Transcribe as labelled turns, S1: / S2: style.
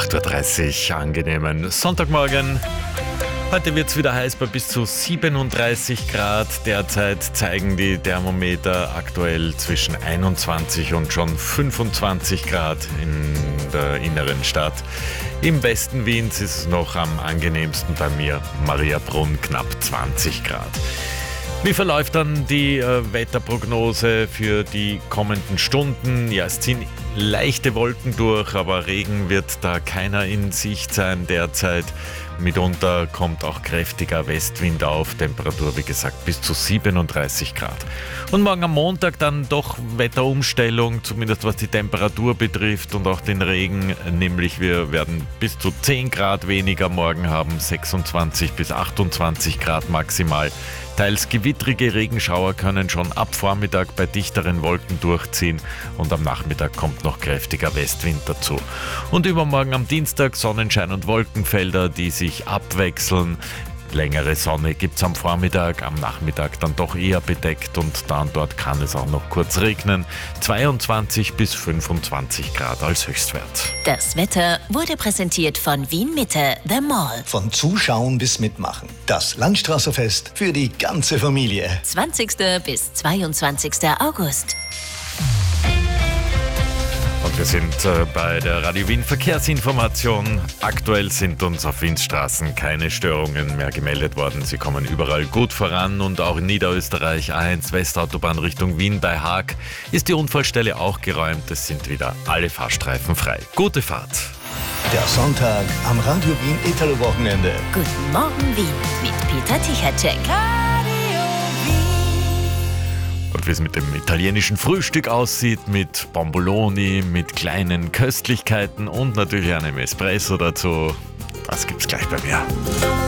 S1: 8:30 Uhr, angenehmen Sonntagmorgen. Heute wird es wieder heiß bei bis zu 37 Grad. Derzeit zeigen die Thermometer aktuell zwischen 21 und schon 25 Grad in der inneren Stadt. Im Westen Wiens ist es noch am angenehmsten bei mir, Mariabrunn, knapp 20 Grad. Wie verläuft dann die Wetterprognose für die kommenden Stunden? Ja, es ziehen leichte Wolken durch, aber Regen wird da keiner in Sicht sein derzeit. Mitunter kommt auch kräftiger Westwind auf, Temperatur wie gesagt bis zu 37 Grad. Und morgen am Montag dann doch Wetterumstellung, zumindest was die Temperatur betrifft und auch den Regen, nämlich wir werden bis zu 10 Grad weniger morgen haben, 26 bis 28 Grad maximal. Teils gewittrige Regenschauer können schon ab Vormittag bei dichteren Wolken durchziehen und am Nachmittag kommt noch kräftiger Westwind dazu. Und übermorgen am Dienstag Sonnenschein und Wolkenfelder, die sich abwechseln. Längere Sonne gibt es am Vormittag, am Nachmittag dann doch eher bedeckt und da und dort kann es auch noch kurz regnen. 22 bis 25 Grad als Höchstwert.
S2: Das Wetter wurde präsentiert von Wien Mitte, The Mall.
S3: Von Zuschauen bis Mitmachen. Das Landstraßerfest für die ganze Familie.
S2: 20. bis 22. August.
S1: Und wir sind bei der Radio Wien Verkehrsinformation. Aktuell sind uns auf Wiens Straßen keine Störungen mehr gemeldet worden. Sie kommen überall gut voran und auch in Niederösterreich A1 Westautobahn Richtung Wien bei Haag ist die Unfallstelle auch geräumt. Es sind wieder alle Fahrstreifen frei. Gute Fahrt.
S3: Der Sonntag am Radio Wien Italo-Wochenende.
S2: Guten Morgen Wien mit Peter Tichatschek.
S1: Und wie es mit dem italienischen Frühstück aussieht, mit Bomboloni, mit kleinen Köstlichkeiten und natürlich einem Espresso dazu, das gibt's gleich bei mir.